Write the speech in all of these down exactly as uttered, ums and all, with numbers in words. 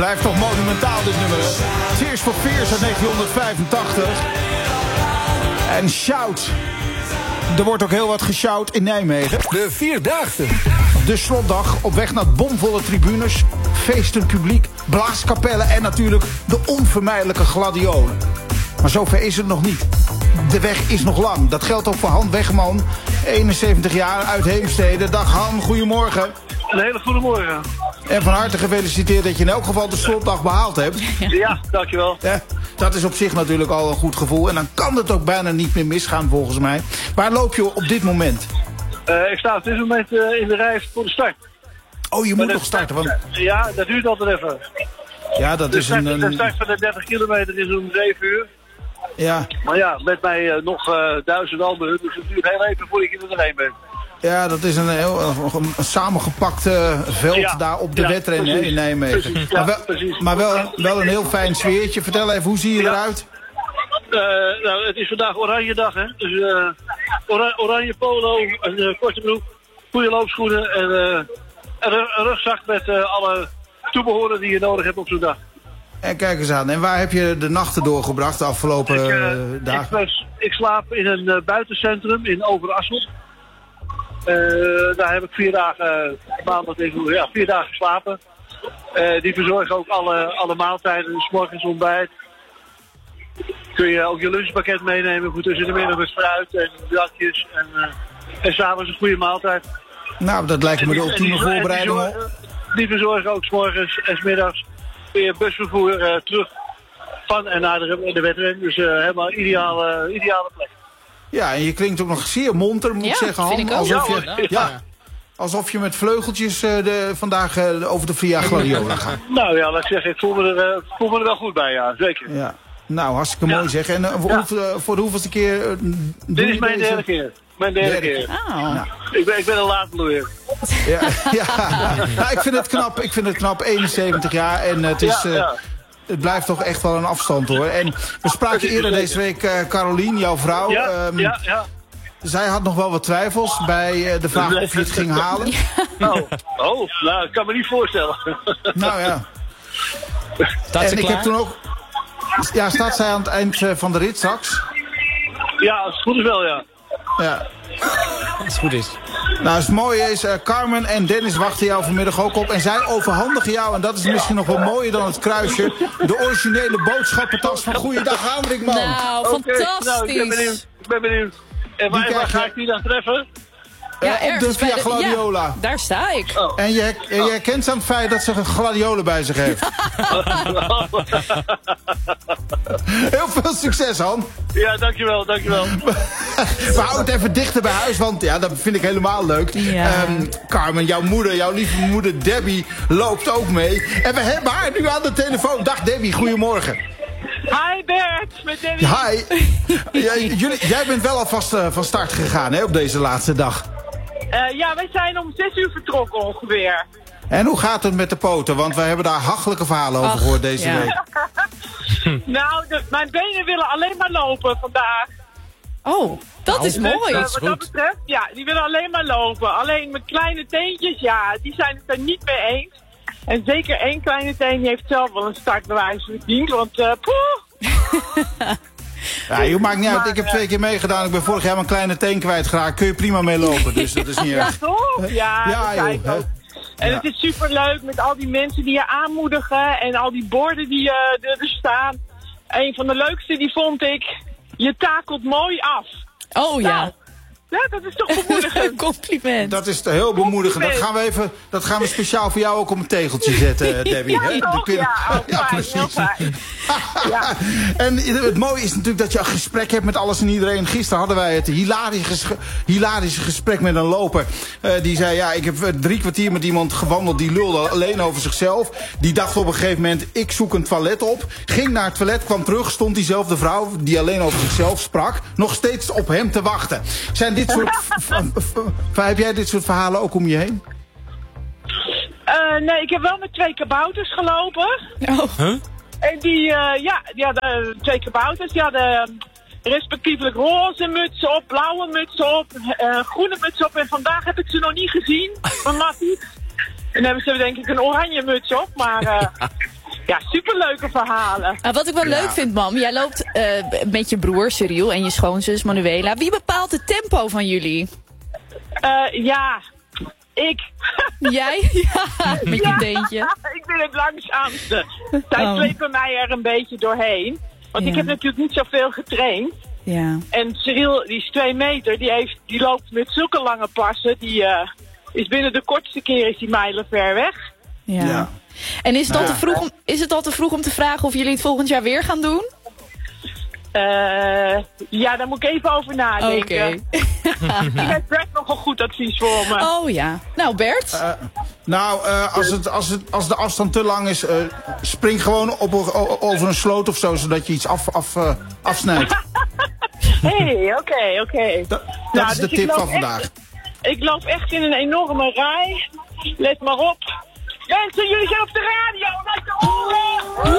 Blijft toch monumentaal dit nummer. Tears for Fears uit negentien vijfentachtig. En shout. Er wordt ook heel wat geshout in Nijmegen. De Vierdaagse. De slotdag op weg naar bomvolle tribunes, feestend publiek, blaaskapellen en natuurlijk de onvermijdelijke gladiolen. Maar zover is het nog niet. De weg is nog lang. Dat geldt ook voor Han Wegman, eenenzeventig jaar uit Heemstede. Dag Han, goedemorgen. Een hele goede morgen. En van harte gefeliciteerd dat je in elk geval de slotdag behaald hebt. Ja, dankjewel. Ja, dat is op zich natuurlijk al een goed gevoel. En dan kan het ook bijna niet meer misgaan volgens mij. Waar loop je op dit moment? Uh, ik sta op dit moment uh, in de rij voor de start. Oh, je moet nog starten. Want... Ja, dat duurt altijd even. Ja, dat de is start, een... De start van de dertig kilometer is om zeven uur. Ja. Maar ja, met mij uh, nog uh, duizend anderen. Dus het duurt heel even voordat je er heen bent. Ja, dat is een heel een, een samengepakt uh, veld ja, daar op de ja, wedren hè, in Nijmegen. Precies, ja, maar wel, precies. maar wel, wel een heel fijn sfeertje. Vertel even, hoe zie je ja. eruit? Uh, nou, het is vandaag oranje dag, hè. Dus uh, oranje, oranje polo, een uh, korte broek, goede loopschoenen en uh, een, een rugzak met uh, alle toebehoren die je nodig hebt op zo'n dag. En kijk eens aan. En waar heb je de nachten doorgebracht de afgelopen ik, uh, dagen? Ik, ik slaap in een uh, buitencentrum in Overasselt. Uh, daar heb ik vier dagen, uh, maandag tegen, ja, vier dagen geslapen. Uh, die verzorgen ook alle, alle maaltijden, 's morgens ontbijt. Kun je ook je lunchpakket meenemen voor tussen de middag met fruit en dakjes. En, uh, en s'avonds een goede maaltijd. Nou, dat lijkt me de ultieme voorbereiding op. Die, die verzorgen ook 's morgens en 's middags weer busvervoer uh, terug van en naar de, de wedren. Dus uh, helemaal ideale, ideale plek. Ja, en je klinkt ook nog zeer monter, moet ja, ik zeggen, Han. Ik alsof, ja, je, ja. Ja, alsof je met vleugeltjes uh, de, vandaag uh, over de Via Gladiola gaat. Nou ja, laat ik zeggen, ik voel me er, uh, voel me er wel goed bij, ja, zeker. Ja. Nou, hartstikke mooi ja. zeg. En uh, voor, ja. uh, voor de hoeveelste keer... Uh, Dit is mijn deze? derde keer. Mijn derde, derde keer. keer. Oh. Nou. Ik, ben, ik ben een laadbloeier. Ja, ja. Nou, ik vind het knap. Ik vind het knap, eenenzeventig jaar. En uh, het is... Uh, ja, ja. Het blijft toch echt wel een afstand hoor. En we spraken eerder deze week uh, Carolien, jouw vrouw. Ja, um, ja, ja. Zij had nog wel wat twijfels bij uh, de vraag of je het ging halen. Oh, oh nou, ik kan me niet voorstellen. Nou ja. Staat en ze ik klaar? heb toen ook... Ja, staat zij aan het eind uh, van de rit straks? Ja, als het goed is wel, ja. Ja. Als het goed is. Nou, het mooie is, uh, Carmen en Dennis wachten jou vanmiddag ook op. En zij overhandigen jou, en dat is misschien nog wel mooier dan het kruisje, de originele boodschappentas van Goeiedag Hendrikman. Nou, okay, fantastisch. Nou, ik ben benieuwd. Ik ben benieuwd. En waar, waar ga ik die dan treffen? Ja, uh, op de Via de, Gladiola. Ja, daar sta ik. Oh. En je, je oh. herkent ze aan het feit dat ze een gladiolen bij zich heeft. Heel veel succes, Han. Ja, dankjewel, dankjewel. We houden het even dichter bij huis, want ja, dat vind ik helemaal leuk. Ja. Um, Carmen, jouw moeder, jouw lieve moeder Debbie loopt ook mee. En we hebben haar nu aan de telefoon. Dag Debbie, goedemorgen. Hi Bert, met Debbie. Hi. Jij, jullie, jij bent wel alvast uh, van start gegaan hè, op deze laatste dag. Uh, ja, wij zijn om zes uur vertrokken ongeveer. En hoe gaat het met de poten? Want wij hebben daar hachelijke verhalen over Ach, gehoord deze ja. week. Nou, de, mijn benen willen alleen maar lopen vandaag. Oh, dat is Dus, mooi. uh, Dat is wat goed. dat betreft, ja, die willen alleen maar lopen. Alleen mijn kleine teentjes, ja, die zijn het er niet mee eens. En zeker één kleine teen die heeft zelf wel een startbewijs verdiend, want uh, poeh. Ja, je maakt niet uit. Maar, Ik heb twee keer meegedaan. Ik ben vorig jaar mijn kleine teen kwijtgeraakt. Kun je prima mee lopen, dus dat is niet Ja, erg. toch? Ja, Ja, dat zei joh, ik hè. ook. En Ja. het is superleuk met al die mensen die je aanmoedigen en al die borden die uh, er staan. Een van de leukste die vond ik, je takelt mooi af. Oh ja. Nou, ja, dat is toch bemoedigend. Compliment. Dat is heel bemoedigend. Dat gaan we even, dat gaan we speciaal voor jou ook op een tegeltje zetten, Debbie. Ja, hè? toch? Dan kun je- Ja, oh, ja, fijn, heel fijn. Ja. En het mooie is natuurlijk dat je een gesprek hebt met alles en iedereen. Gisteren hadden wij het hilarische, ges- hilarische gesprek met een loper. Uh, die zei, ja, ik heb drie kwartier met iemand gewandeld. Die lulde alleen over zichzelf. Die dacht op een gegeven moment, ik zoek een toilet op. Ging naar het toilet, kwam terug. Stond diezelfde vrouw, die alleen over zichzelf sprak, nog steeds op hem te wachten. Zijn dit soort... v- v- v- heb jij dit soort verhalen ook om je heen? Uh, nee, ik heb wel met twee kabouters gelopen. Oh. Huh? En die, uh, ja, die hadden twee kabouters. Die hadden respectievelijk roze mutsen op, blauwe mutsen op, uh, groene mutsen op. En vandaag heb ik ze nog niet gezien, van Mattie. En dan hebben ze denk ik een oranje muts op, maar... Uh, Ja, superleuke verhalen. Nou, wat ik wel Ja. leuk vind, mam, jij loopt eh, met je broer Cyril en je schoonzus Manuela. Wie bepaalt het tempo van jullie? Uh, ja, ik. Jij? Ja, met je teentje. Ik ben het langzaamste. Zij Oh. slepen mij er een beetje doorheen. Want Ja. ik heb natuurlijk niet zoveel getraind. Ja. En Cyril, die is twee meter, die, heeft, die loopt met zulke lange passen. Die uh, is binnen de kortste keer is die mijlen ver weg. Ja. Ja. En is het, al Nou te vroeg om, is het al te vroeg om te vragen of jullie het volgend jaar weer gaan doen? Uh, ja, daar moet ik even over nadenken. Oké. Ik heb Brett nog een goed advies voor me. Oh ja. Nou, Bert. Uh, nou, uh, als, het, als, het, als de afstand te lang is, uh, spring gewoon op, o- over een sloot of zo, zodat je iets af, af, uh, afsnijdt. Hé, hey, oké, okay, oké. Okay. Dat, dat Nou, is de dus ik tip loop van vandaag. Echt, ik loop echt in een enorme rij. Let maar op. Mensen, jullie zijn op de radio. Laat je horen.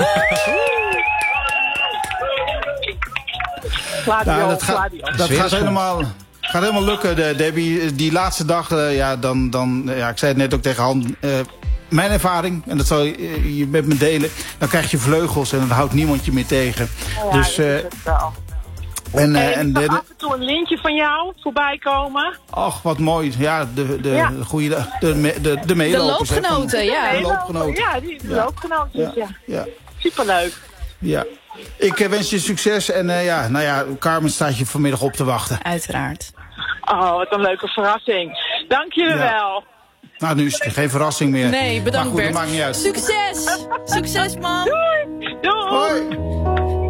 Radio, Ja, dat gaat, radio. dat Sfeer gaat is goed. helemaal, gaat helemaal lukken, de, Debbie. Die laatste dag, uh, ja, dan, dan, ja, ik zei het net ook tegen Han. Uh, mijn ervaring, en dat zal je, je met me delen, dan krijg je vleugels en dan houdt niemand je meer tegen. Ja, dus, dat uh, is het wel. en, uh, En en ik zag de, af en toe een lintje van jou voorbij komen. ach, wat mooi. Ja, de, de, Ja. de goede, de, de, de, de De meelopers. hè, van- loopgenoten, ja. De loopgenoten. Ja, die de Ja. loopgenootjes, ja. Ja, Superleuk. ja. Ik uh, wens je succes en uh, ja, nou ja, Carmen staat je vanmiddag op te wachten. Uiteraard. Oh, wat een leuke verrassing. Dank jullie Ja. wel. Nou, nu is het geen verrassing meer. Nee, bedankt Maar goed, Bert. dat maakt niet uit. Succes! Succes, man! Doei! Doei! Hoi!